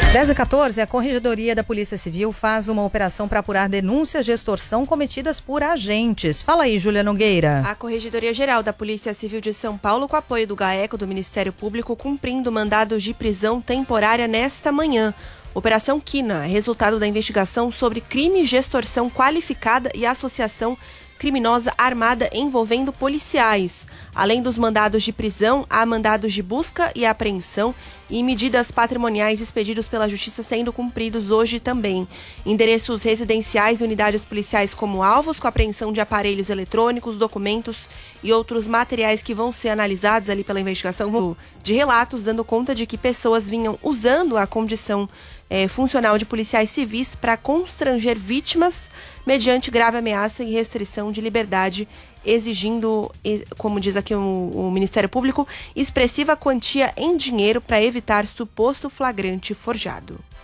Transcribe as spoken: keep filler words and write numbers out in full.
dez e quatorze, a Corregedoria da Polícia Civil faz uma operação para apurar denúncias de extorsão cometidas por agentes. Fala aí, Júlia Nogueira. A Corregedoria Geral da Polícia Civil de São Paulo, com apoio do GAECO do Ministério Público, cumprindo mandados de prisão temporária nesta manhã. Operação Quina é resultado da investigação sobre crimes de extorsão qualificada e associação criminosa armada envolvendo policiais. Além dos mandados de prisão, há mandados de busca e apreensão e medidas patrimoniais expedidos pela Justiça sendo cumpridos hoje também. Endereços residenciais e unidades policiais como alvos, com apreensão de aparelhos eletrônicos, documentos e outros materiais que vão ser analisados ali pela investigação de relatos, dando conta de que pessoas vinham usando a condição É, funcional de policiais civis para constranger vítimas mediante grave ameaça e restrição de liberdade, exigindo, como diz aqui o, o Ministério Público, expressiva quantia em dinheiro para evitar suposto flagrante forjado.